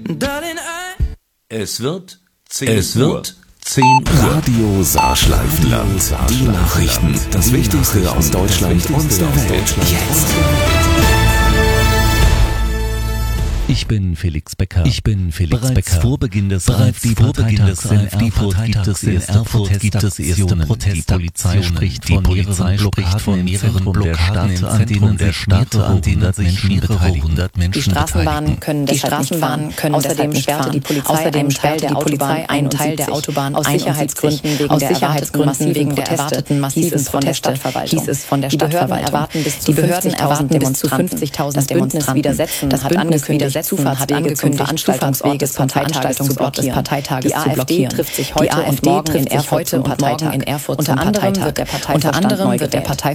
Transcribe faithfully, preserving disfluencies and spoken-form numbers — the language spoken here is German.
Es wird zehn Es Uhr. wird zehn Uhr. Radio Saarschleifenland. Die Nachrichten. Das Wichtigste aus Deutschland und der Welt. Jetzt. Ich bin Felix Becker. Ich bin Felix Bereits Becker. vor Beginn des Bereits vor Beginn des AfD-Parteitags in AfD-Parteitags gibt es in erste Erfurt gibt es erste Protestaktionen. Protestaktionen. Die Polizei spricht von mehreren Blockaden im Zentrum der Stadt, an denen sich mehrere hundert Menschen Die Straßenbahnen beteiligen. können Die deshalb nicht Straßenbahnen fahren. können Außerdem deshalb nicht sperrte fahren. die Polizei Außerdem einen sperrte Teil die der Polizei Autobahn einen Teil der einundsiebzig. Autobahn Aus Sicherheitsgründen wegen Aus der Sicherheitsgründen erwarteten wegen der massiven erwarteten Proteste massiven hieß es von der Proteste Stadtverwaltung. hieß es von der Die Behörden Stadtverwaltung. erwarten bis zu Die Behörden erwarten bis zu Demonstranten. fünfzigtausend Das Bündnis Demonstranten. Widersetzen Das hat Bündnis angekündigt, Widersetzen Zufahrtswege hat zum angekündigt, Veranstaltungsweg des Parteitages zu blockieren. Parteitages Die zu AfD blockieren. trifft sich Die heute und AfD morgen trifft in sich Erfurt heute zum und morgen Parteitag. in Erfurt Unter zum anderem Parteitag. wird der Unter Parteivorstand anderem neu wird der gewählt.